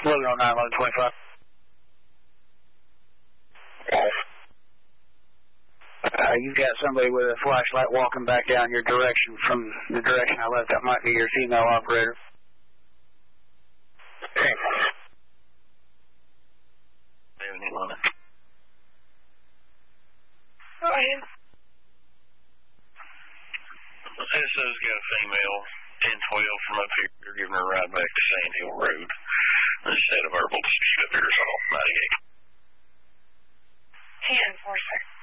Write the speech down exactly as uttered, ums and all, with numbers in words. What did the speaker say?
eleven oh nine, eleven twenty-five. Uh, you've got somebody with a flashlight walking back down your direction from the direction I left. That might be your female operator. Go ahead. S O's got a female, ten twelve from up here. They're giving her a ride back to Sand Hill Road. Instead of verbal dispute up here, so ninety-eight. ten four six.